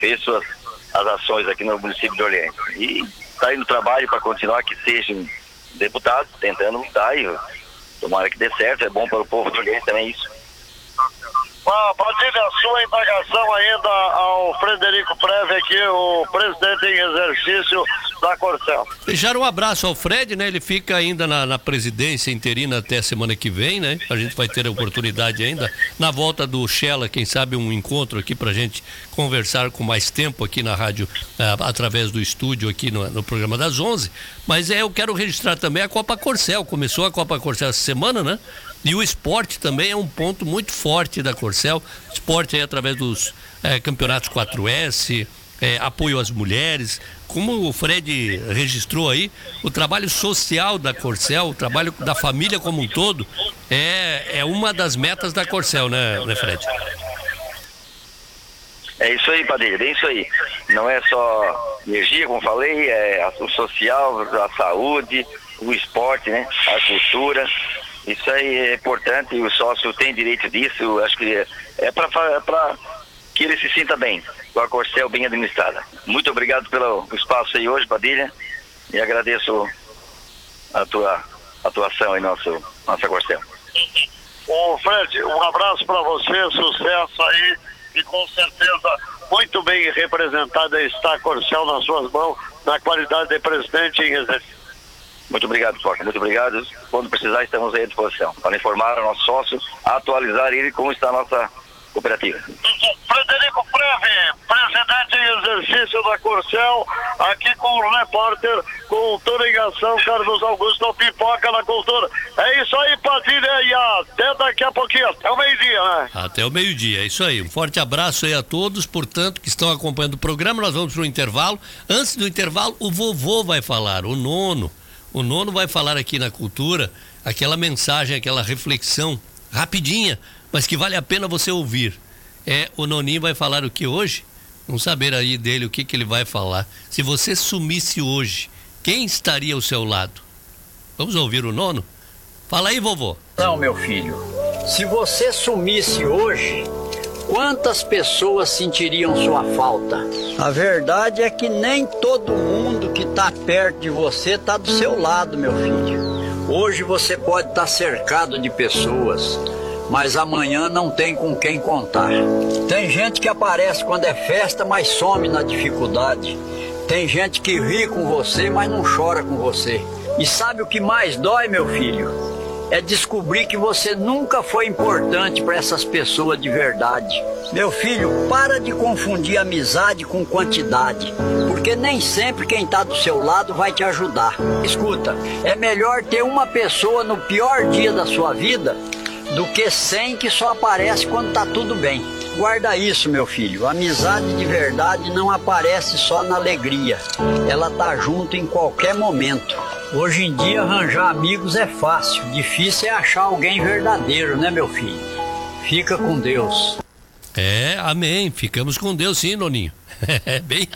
fez as ações aqui no município de Orleans. E está indo no trabalho para continuar que sejam deputados, tentando lutar e tomara que dê certo, é bom para o povo de Orleans também isso. Padilha, a sua indagação ainda ao Frederico Preve aqui, o presidente em exercício da Corcel. Deixar um abraço ao Fred, né? Ele fica ainda na presidência interina até semana que vem, né? A gente vai ter a oportunidade ainda, na volta do Shella, quem sabe um encontro aqui pra gente conversar com mais tempo aqui na rádio, através do estúdio aqui no programa das 11. Mas eu quero registrar também a Copa Corcel. Começou a Copa Corcel essa semana, né? E o esporte também é um ponto muito forte da Corcel. Esporte aí através dos campeonatos 4S, apoio às mulheres. Como o Fred registrou aí, o trabalho social da Corcel, o trabalho da família como um todo, é uma das metas da Corcel, né, Fred? É isso aí, Padilha, é isso aí. Não é só energia, como falei, é o social, a saúde, o esporte, né? A cultura. Isso aí é importante, o sócio tem direito disso, acho que é para que ele se sinta bem, com a Corcel bem administrada. Muito obrigado pelo espaço aí hoje, Padilha, e agradeço a tua atuação em nossa Corcel. Ô Fred, um abraço para você, sucesso aí, e com certeza muito bem representada está a Corcel nas suas mãos, na qualidade de presidente em exercício. Muito obrigado, Forte. Muito obrigado. Quando precisar, estamos aí à disposição para informar o nosso sócio, atualizar ele como está a nossa cooperativa. Frederico Preve, presidente em exercício da Corcel, aqui com o repórter Cultura em Ação, Carlos Augusto Pipoca na Cultura. É isso aí, Padilha, e até daqui a pouquinho, até o meio-dia, né? Até o meio-dia, é isso aí. Um forte abraço aí a todos, portanto, que estão acompanhando o programa. Nós vamos para o intervalo. Antes do intervalo, o vovô vai falar, o nono. O nono vai falar aqui na Cultura aquela mensagem, aquela reflexão rapidinha, mas que vale a pena você ouvir. O noninho vai falar o que hoje? Vamos saber aí dele o que ele vai falar. Se você sumisse hoje, quem estaria ao seu lado? Vamos ouvir o nono? Fala aí, vovô. Não, meu filho. Se você sumisse hoje, quantas pessoas sentiriam sua falta? A verdade é que nem todo mundo que está perto de você está do seu lado, meu filho. Hoje você pode estar cercado de pessoas, mas amanhã não tem com quem contar. Tem gente que aparece quando é festa, mas some na dificuldade. Tem gente que ri com você, mas não chora com você. E sabe o que mais dói, meu filho? É descobrir que você nunca foi importante para essas pessoas de verdade. Meu filho, para de confundir amizade com quantidade, porque nem sempre quem está do seu lado vai te ajudar. Escuta, é melhor ter uma pessoa no pior dia da sua vida do que 100 que só aparece quando está tudo bem. Guarda isso, meu filho. A amizade de verdade não aparece só na alegria. Ela tá junto em qualquer momento. Hoje em dia arranjar amigos é fácil. Difícil é achar alguém verdadeiro, né, meu filho? Fica com Deus. Amém. Ficamos com Deus sim, noninho. É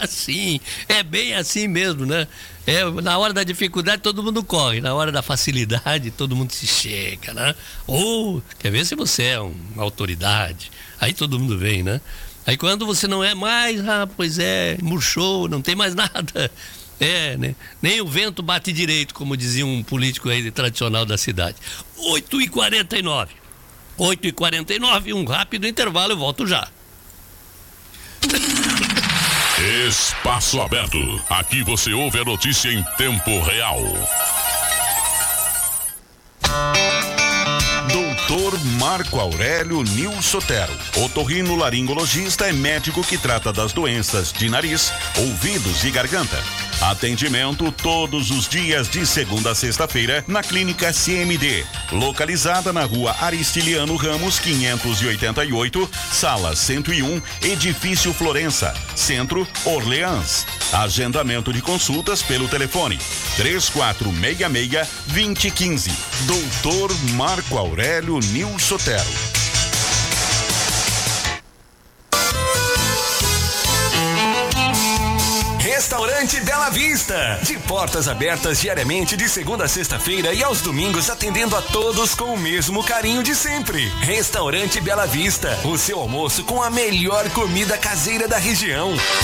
bem assim mesmo, né? Na hora da dificuldade todo mundo corre, na hora da facilidade todo mundo se chega, né? Ou quer ver se você é uma autoridade, aí todo mundo vem, né? Aí quando você não é mais, murchou, não tem mais nada, né? Nem o vento bate direito, como dizia um político aí tradicional da cidade. 8h49, um rápido intervalo, eu volto já. Espaço Aberto. Aqui você ouve a notícia em tempo real. Doutor Marco Aurélio Nil Sotero, otorrinolaringologista, é médico que trata das doenças de nariz, ouvidos e garganta. Atendimento todos os dias de segunda a sexta-feira na Clínica CMD, localizada na Rua Aristiliano Ramos 588, Sala 101, Edifício Florença, Centro, Orleans. Agendamento de consultas pelo telefone 3466-2015. Doutor Marco Aurélio Nil Sotero. Restaurante Bela Vista. De portas abertas diariamente de segunda a sexta-feira e aos domingos atendendo a todos com o mesmo carinho de sempre. Restaurante Bela Vista. O seu almoço com a melhor comida caseira da região.